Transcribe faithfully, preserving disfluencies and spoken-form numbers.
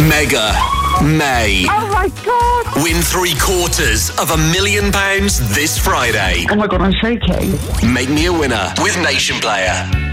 Mega May. Oh my God. Win three quarters of a million pounds this Friday. Oh my God, I'm shaking. Make me a winner with Nation Player.